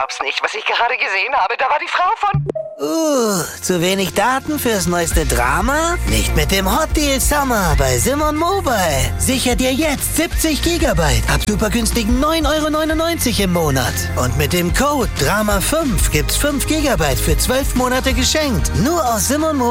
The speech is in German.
glaub's nicht, was ich gerade gesehen habe. Da war die Frau von... Zu wenig Daten fürs neueste Drama? Nicht mit dem Hot Deal Summer bei Simon Mobile. Sicher dir jetzt 70 Gigabyte ab super günstigen 9,99 € im Monat. Und mit dem Code DRAMA5 gibt's 5 Gigabyte für 12 Monate geschenkt. Nur aus Simon Mobile.